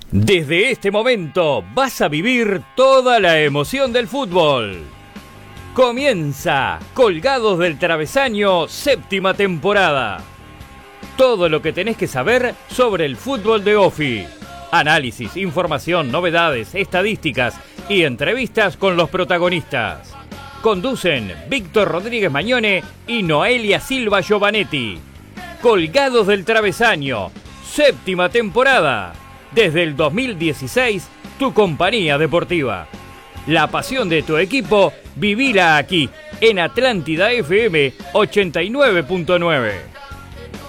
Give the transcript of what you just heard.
Desde este momento vas a vivir toda la emoción del fútbol. Comienza Colgados del Travesaño, séptima temporada. Todo lo que tenés que saber sobre el fútbol de OFI. Análisis, información, novedades, estadísticas y entrevistas con los protagonistas. Conducen Víctor Rodríguez Mañone y Noelia Silva Giovanetti. Colgados del Travesaño, séptima temporada. Desde el 2016, tu compañía deportiva. La pasión de tu equipo, vivila aquí, en Atlántida FM 89.9.